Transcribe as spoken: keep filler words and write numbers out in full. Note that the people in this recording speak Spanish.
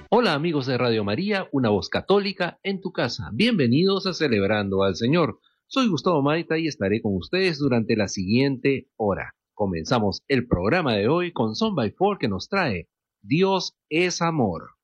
Hola amigos de Radio María, una voz católica en tu casa. Bienvenidos a Celebrando al Señor. Soy Gustavo Maita y estaré con ustedes durante la siguiente hora. Comenzamos el programa de hoy con Son by Four que nos trae Dios es amor.